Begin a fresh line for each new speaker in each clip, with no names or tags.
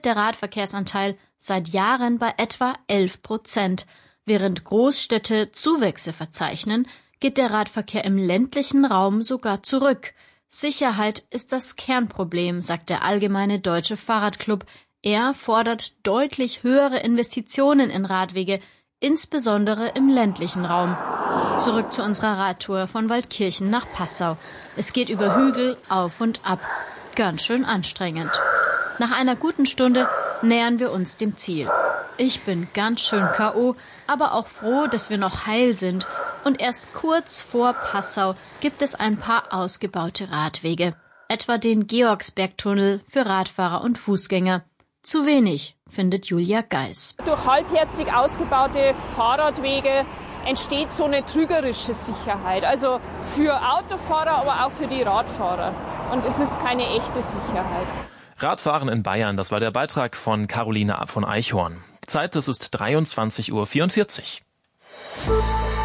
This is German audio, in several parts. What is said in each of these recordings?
der Radverkehrsanteil seit Jahren bei etwa 11%. Während Großstädte Zuwächse verzeichnen, geht der Radverkehr im ländlichen Raum sogar zurück. Sicherheit ist das Kernproblem, sagt der Allgemeine Deutsche Fahrradclub. Er fordert deutlich höhere Investitionen in Radwege, insbesondere im ländlichen Raum. Zurück zu unserer Radtour von Waldkirchen nach Passau. Es geht über Hügel, auf und ab. Ganz schön anstrengend. Nach einer guten Stunde nähern wir uns dem Ziel. Ich bin ganz schön K.O., aber auch froh, dass wir noch heil sind. Und erst kurz vor Passau gibt es ein paar ausgebaute Radwege. Etwa den Georgsbergtunnel für Radfahrer und Fußgänger. Zu wenig, findet Julia Geis.
Durch halbherzig ausgebaute Fahrradwege entsteht so eine trügerische Sicherheit. Also für Autofahrer, aber auch für die Radfahrer. Und es ist keine echte Sicherheit.
Radfahren in Bayern, das war der Beitrag von Caroline von Eichhorn. Die Zeit, das ist 23:44 Uhr.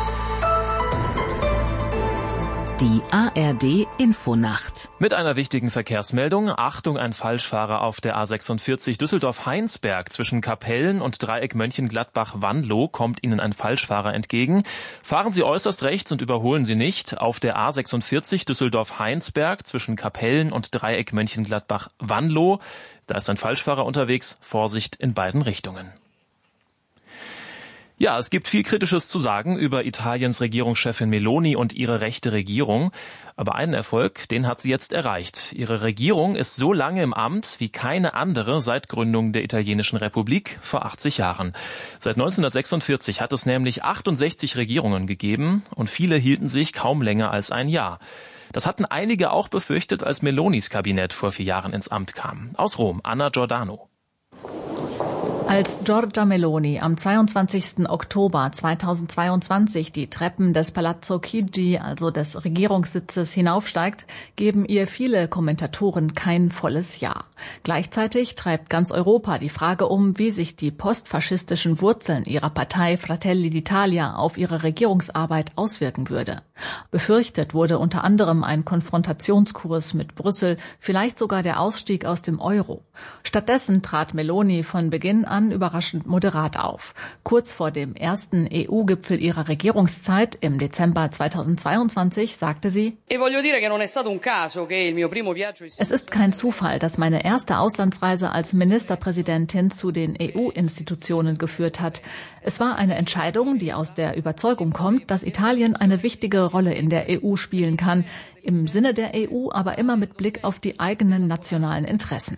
Die ARD Infonacht.
Mit einer wichtigen Verkehrsmeldung. Achtung, ein Falschfahrer auf der A46 Düsseldorf-Heinsberg. Zwischen Kapellen und Dreieck Mönchengladbach-Wanlo kommt Ihnen ein Falschfahrer entgegen. Fahren Sie äußerst rechts und überholen Sie nicht. Auf der A46 Düsseldorf-Heinsberg zwischen Kapellen und Dreieck Mönchengladbach-Wanlo. Da ist ein Falschfahrer unterwegs. Vorsicht in beiden Richtungen. Ja, es gibt viel Kritisches zu sagen über Italiens Regierungschefin Meloni und ihre rechte Regierung. Aber einen Erfolg, den hat sie jetzt erreicht. Ihre Regierung ist so lange im Amt wie keine andere seit Gründung der italienischen Republik vor 80 Jahren. Seit 1946 hat es nämlich 68 Regierungen gegeben und viele hielten sich kaum länger als ein Jahr. Das hatten einige auch befürchtet, als Melonis Kabinett vor 4 Jahren ins Amt kam. Aus Rom, Anna Giordano.
Als Giorgia Meloni am 22. Oktober 2022 die Treppen des Palazzo Chigi, also des Regierungssitzes, hinaufsteigt, geben ihr viele Kommentatoren kein volles Ja. Gleichzeitig treibt ganz Europa die Frage um, wie sich die postfaschistischen Wurzeln ihrer Partei Fratelli d'Italia auf ihre Regierungsarbeit auswirken würde. Befürchtet wurde unter anderem ein Konfrontationskurs mit Brüssel, vielleicht sogar der Ausstieg aus dem Euro. Stattdessen trat Meloni von Beginn an überraschend moderat auf. Kurz vor dem ersten EU-Gipfel ihrer Regierungszeit im Dezember 2022 sagte sie: Es ist kein Zufall, dass meine erste Auslandsreise als Ministerpräsidentin zu den EU-Institutionen geführt hat. Es war eine Entscheidung, die aus der Überzeugung kommt, dass Italien eine wichtige Rolle in der EU spielen kann, im Sinne der EU, aber immer mit Blick auf die eigenen nationalen Interessen.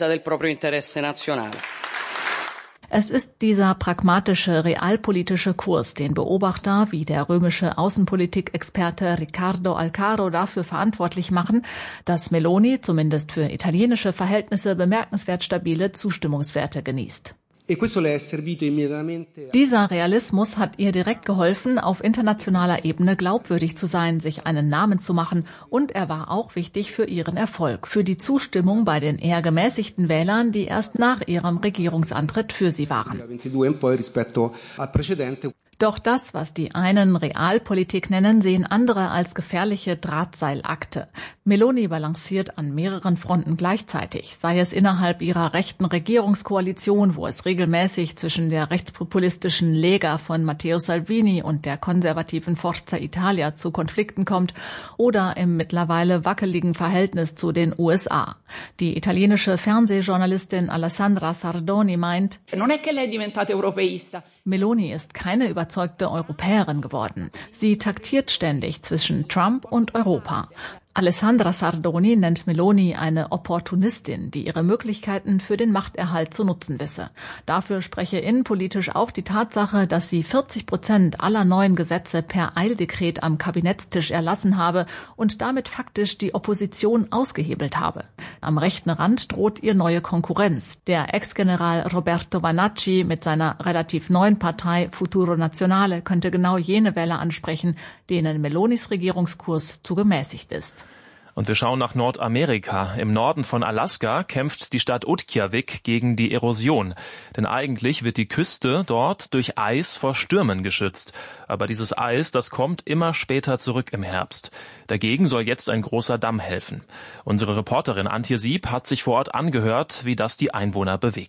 Es ist dieser pragmatische, realpolitische Kurs, den Beobachter wie der römische Außenpolitikexperte Riccardo Alcaro dafür verantwortlich machen, dass Meloni zumindest für italienische Verhältnisse bemerkenswert stabile Zustimmungswerte genießt. Dieser Realismus hat ihr direkt geholfen, auf internationaler Ebene glaubwürdig zu sein, sich einen Namen zu machen, und er war auch wichtig für ihren Erfolg, für die Zustimmung bei den eher gemäßigten Wählern, die erst nach ihrem Regierungsantritt für sie waren. Doch das, was die einen Realpolitik nennen, sehen andere als gefährliche Drahtseilakte. Meloni balanciert an mehreren Fronten gleichzeitig, sei es innerhalb ihrer rechten Regierungskoalition, wo es regelmäßig zwischen der rechtspopulistischen Lega von Matteo Salvini und der konservativen Forza Italia zu Konflikten kommt, oder im mittlerweile wackeligen Verhältnis zu den USA. Die italienische Fernsehjournalistin Alessandra Sardoni meint: Meloni ist keine überzeugte Europäerin geworden. Sie taktiert ständig zwischen Trump und Europa. Alessandra Sardoni nennt Meloni eine Opportunistin, die ihre Möglichkeiten für den Machterhalt zu nutzen wisse. Dafür spreche innenpolitisch auch die Tatsache, dass sie 40% aller neuen Gesetze per Eildekret am Kabinettstisch erlassen habe und damit faktisch die Opposition ausgehebelt habe. Am rechten Rand droht ihr neue Konkurrenz. Der Ex-General Roberto Vanacci mit seiner relativ neuen Partei Futuro Nazionale könnte genau jene Wähler ansprechen, denen Melonis Regierungskurs zu gemäßigt ist.
Und wir schauen nach Nordamerika. Im Norden von Alaska kämpft die Stadt Utqiagvik gegen die Erosion. Denn eigentlich wird die Küste dort durch Eis vor Stürmen geschützt. Aber dieses Eis, das kommt immer später zurück im Herbst. Dagegen soll jetzt ein großer Damm helfen. Unsere Reporterin Antje Sieb hat sich vor Ort angehört, wie das die Einwohner bewegt.